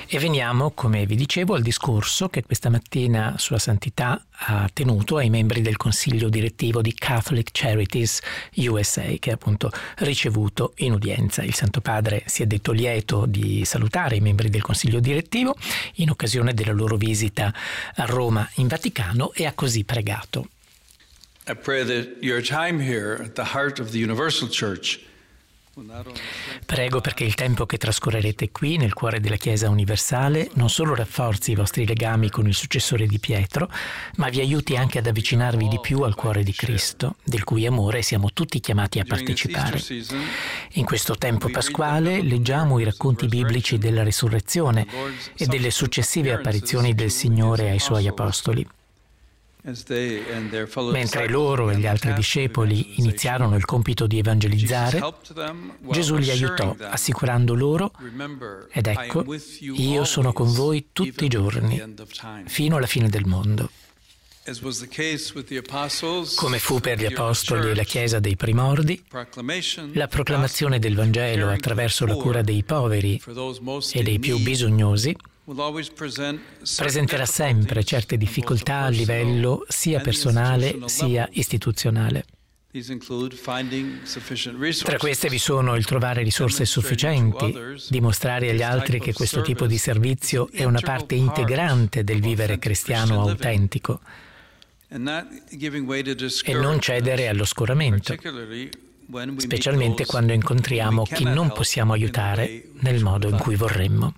E veniamo, come vi dicevo, al discorso che questa mattina Sua Santità ha tenuto ai membri del Consiglio direttivo di Catholic Charities USA, che ha appunto ricevuto in udienza. Il Santo Padre si è detto lieto di salutare i membri del Consiglio direttivo in occasione della loro visita a Roma in Vaticano e ha così pregato. I pray that your time here at the heart of the Universal Church. Prego perché il tempo che trascorrerete qui nel cuore della Chiesa universale non solo rafforzi i vostri legami con il successore di Pietro, ma vi aiuti anche ad avvicinarvi di più al cuore di Cristo, del cui amore siamo tutti chiamati a partecipare. In questo tempo pasquale leggiamo i racconti biblici della risurrezione e delle successive apparizioni del Signore ai Suoi apostoli. Mentre loro e gli altri discepoli iniziarono il compito di evangelizzare, Gesù li aiutò, assicurando loro: ed ecco, io sono con voi tutti i giorni, fino alla fine del mondo. Come fu per gli Apostoli e la Chiesa dei primordi, la proclamazione del Vangelo attraverso la cura dei poveri e dei più bisognosi presenterà sempre certe difficoltà a livello sia personale sia istituzionale. Tra queste vi sono il trovare risorse sufficienti, dimostrare agli altri che questo tipo di servizio è una parte integrante del vivere cristiano autentico e non cedere all'oscuramento, specialmente quando incontriamo chi non possiamo aiutare nel modo in cui vorremmo.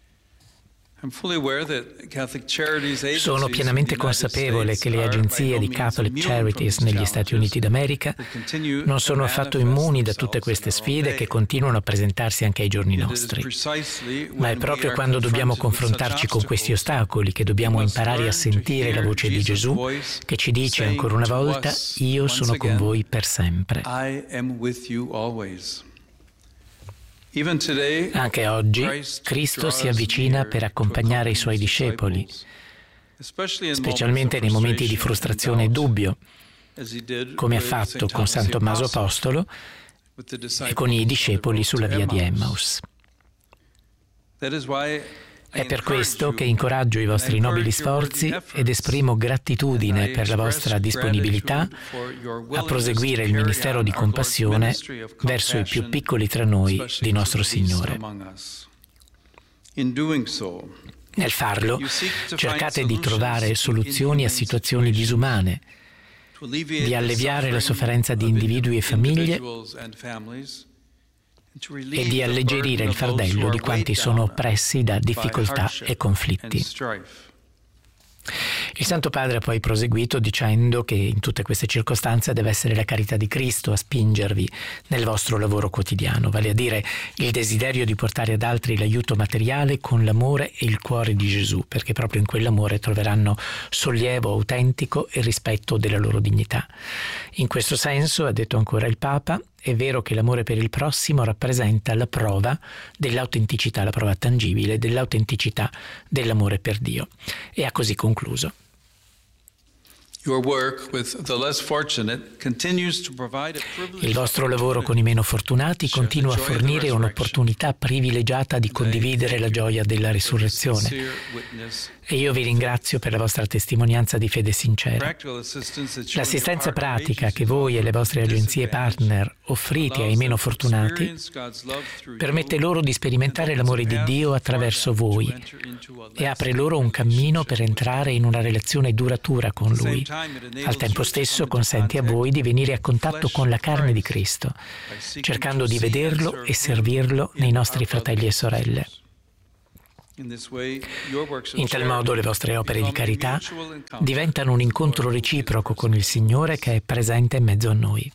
Sono pienamente consapevole che le agenzie di Catholic Charities negli Stati Uniti d'America non sono affatto immuni da tutte queste sfide che continuano a presentarsi anche ai giorni nostri. Ma è proprio quando dobbiamo confrontarci con questi ostacoli che dobbiamo imparare a sentire la voce di Gesù che ci dice ancora una volta: io sono con voi per sempre. Anche oggi Cristo si avvicina per accompagnare i Suoi discepoli, specialmente nei momenti di frustrazione e dubbio, come ha fatto con San Tommaso Apostolo e con i discepoli sulla via di Emmaus. È per questo che incoraggio i vostri nobili sforzi ed esprimo gratitudine per la vostra disponibilità a proseguire il ministero di compassione verso i più piccoli tra noi di nostro Signore. Nel farlo, cercate di trovare soluzioni a situazioni disumane, di alleviare la sofferenza di individui e famiglie e di alleggerire il fardello di quanti sono oppressi da difficoltà e conflitti. Il Santo Padre ha poi proseguito dicendo che in tutte queste circostanze deve essere la carità di Cristo a spingervi nel vostro lavoro quotidiano, vale a dire il desiderio di portare ad altri l'aiuto materiale con l'amore e il cuore di Gesù, perché proprio in quell'amore troveranno sollievo autentico e rispetto della loro dignità. In questo senso, ha detto ancora il Papa, è vero che l'amore per il prossimo rappresenta la prova dell'autenticità, la prova tangibile dell'autenticità dell'amore per Dio. E ha così concluso. Il vostro lavoro con i meno fortunati continua a fornire un'opportunità privilegiata di condividere la gioia della risurrezione. E io vi ringrazio per la vostra testimonianza di fede sincera. L'assistenza pratica che voi e le vostre agenzie partner offrite ai meno fortunati permette loro di sperimentare l'amore di Dio attraverso voi e apre loro un cammino per entrare in una relazione duratura con Lui. Al tempo stesso consente a voi di venire a contatto con la carne di Cristo, cercando di vederlo e servirlo nei nostri fratelli e sorelle. In tal modo le vostre opere di carità diventano un incontro reciproco con il Signore che è presente in mezzo a noi.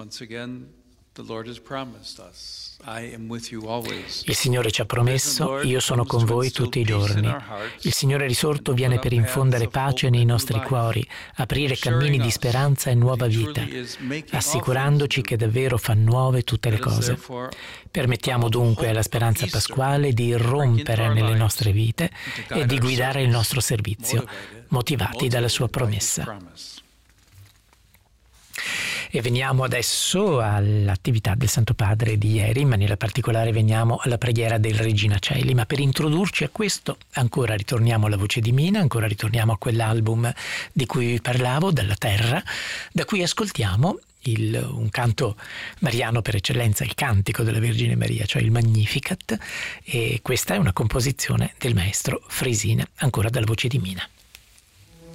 Il Signore ci ha promesso: io sono con voi tutti i giorni. Il Signore risorto viene per infondere pace nei nostri cuori, aprire cammini di speranza e nuova vita, assicurandoci che davvero fa nuove tutte le cose. Permettiamo dunque alla speranza pasquale di irrompere nelle nostre vite e di guidare il nostro servizio, motivati dalla sua promessa. E veniamo adesso all'attività del Santo Padre di ieri, in maniera particolare veniamo alla preghiera del Regina Coeli, ma per introdurci a questo ancora ritorniamo alla voce di Mina, ancora ritorniamo a quell'album di cui vi parlavo, Dalla Terra, da cui ascoltiamo un canto mariano per eccellenza, il cantico della Vergine Maria, cioè il Magnificat, e questa è una composizione del maestro Frisina, ancora dalla voce di Mina.